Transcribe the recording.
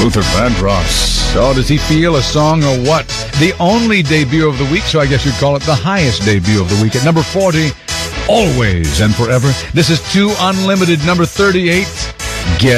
Luther Vandross. Oh, does he feel a song or what? The only debut of the week, so I guess you'd call it the highest debut of the week. At number 40, Always and Forever. This is 2 Unlimited, number 38. Get